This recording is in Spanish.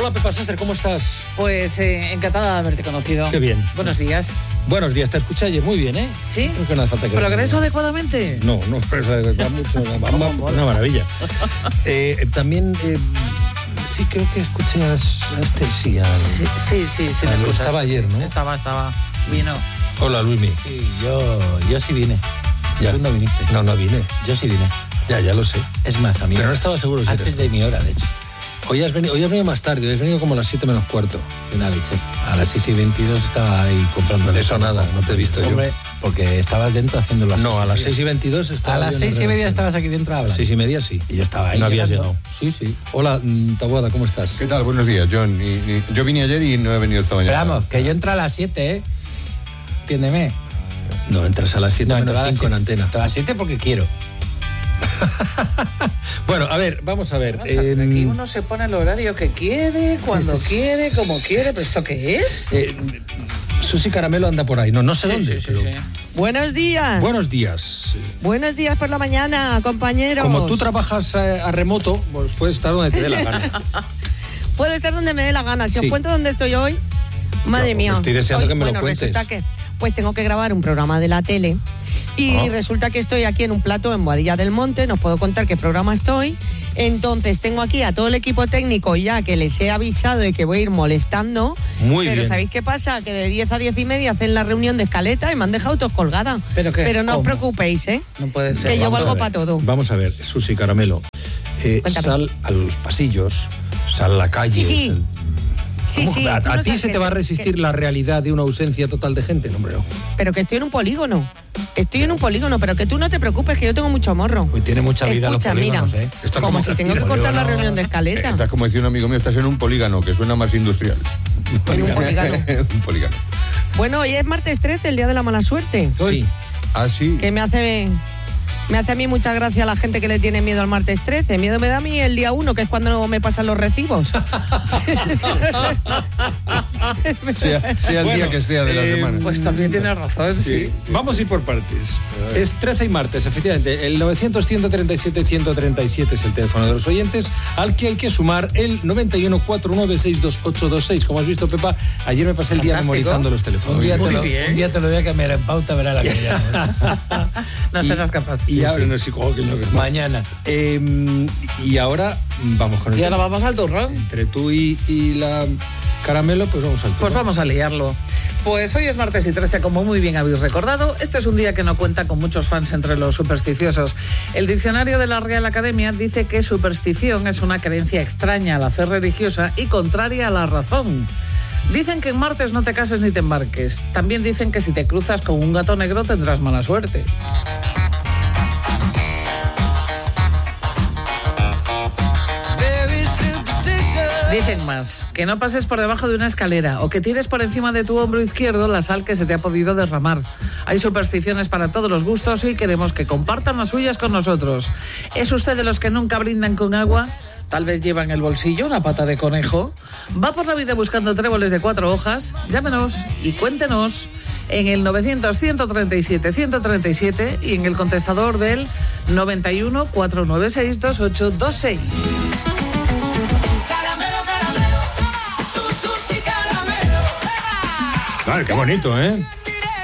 Hola, Pepa Sastre, ¿cómo estás? Pues encantada de haberte conocido. Qué bien. Buenos días. Buenos días, te escuché ayer muy bien, ¿eh? ¿Sí? Creo que no hace falta que... ¿Progreso adecuadamente? No, va mucho, una maravilla. También, sí, creo que escuché a Esther, sí. Sí, la escuchaste. Estaba ayer, ¿no? Estaba. Vino. Hola, Luismi. Sí, yo sí vine. Ya. Tú no viniste. No vine. Yo sí vine. Ya lo sé. Es más, amigo. Pero no estaba seguro si antes eres de mi hora, de hecho. Hoy has venido más tarde, has venido como a las 7 menos cuarto. Una leche. A las 6:22 estaba ahí comprando. De eso nada, no te he visto. Hombre, porque estabas dentro haciendo las No, a las 6:22 estaba. A las 6:30 estabas aquí dentro hablando. 6:30 sí. Y yo estaba ahí. No habías llegando. llegado. Sí. Hola, Taboada, ¿cómo estás? ¿Qué tal? Buenos días, John. Yo vine ayer y no he venido esta mañana. Pero vamos, que yo entro a las 7, ¿eh? Entiéndeme. No, entras a las 7 entro a menos las 5 en 7. antena. Entro a las 7 porque quiero. Bueno, a ver, vamos a ver. Aquí uno se pone el horario que quiere, cuando quiere, como quiere. ¿Pero esto qué es? Susi Caramelo anda por ahí, no sé dónde. Sí. Buenos días. Buenos días. Buenos días por la mañana, compañeros. Como tú trabajas a remoto, pues puedes estar donde te dé la gana. Puedo estar donde me dé la gana. Si Sí. os cuento dónde estoy hoy, madre No, mía. estoy deseando que me lo cuentes. Resulta que pues tengo que grabar un programa de la tele y resulta que estoy aquí en un plató en Boadilla del Monte, no os puedo contar qué programa estoy. Entonces tengo aquí a todo el equipo técnico ya que les he avisado de que voy a ir molestando. Muy pero bien. ¿sabéis qué pasa? Que de 10 a 10:30 hacen la reunión de escaleta y me han dejado todos colgada. ¿Pero qué? Pero no os ¿Cómo? preocupéis, ¿eh? No puede ser. Que yo Vamos a valgo ver. para todo. Vamos a ver, Susi Caramelo. Cuéntame. Sal a los pasillos, sal a la calle. Sí. Sí, ¿Cómo? sí. ¿A tú no ti sabes se te va a resistir la realidad de una ausencia total de gente? No, hombre, no. Pero que estoy en un polígono. Estoy en un polígono, pero que tú no te preocupes, que yo tengo mucho morro. Pues tiene mucha vida Escucha, los polígonos, mira, ¿eh? Está como si tengo que cortar la reunión de escaleta. Estás como decía un amigo mío, estás en un polígono, que suena más industrial. En un polígono. Un polígono. Bueno, hoy es martes 13, el día de la mala suerte. Sí. Ah, sí. Que me hace a mí mucha gracia la gente que le tiene miedo al martes 13. Miedo me da a mí el día 1, que es cuando me pasan los recibos. Sea el día que sea de la semana. Pues también tienes razón, sí. Vamos a ir por partes. Es 13 y martes, efectivamente. El 900-137-137 es el teléfono de los oyentes, al que hay que sumar el 91-4962826. Como has visto, Pepa, ayer me pasé el día Fantástico. memorizando los teléfonos. Un día bien. te lo voy a cambiar en pauta, verá la que ya. No serás capaz. Y ahora no sé cómo que no. Mañana. Y ahora vamos con el Y ahora tema. vamos al turrón. Entre tú y la Caramelo, pues vamos al tema. Pues vamos a liarlo. Pues hoy es martes y 13, como muy bien habéis recordado. Este es un día que no cuenta con muchos fans entre los supersticiosos. El diccionario de la Real Academia dice que superstición es una creencia extraña a la fe religiosa y contraria a la razón. Dicen que en martes no te cases ni te embarques. También dicen que si te cruzas con un gato negro tendrás mala suerte. Dicen más, que no pases por debajo de una escalera o que tires por encima de tu hombro izquierdo la sal que se te ha podido derramar. Hay supersticiones para todos los gustos y queremos que compartan las suyas con nosotros. ¿Es usted de los que nunca brindan con agua? Tal vez lleva en el bolsillo una pata de conejo. ¿Va por la vida buscando tréboles de 4 hojas? Llámenos y cuéntenos en el 900-137-137 y en el contestador del 91-496-2826. Claro, qué bonito, ¿eh?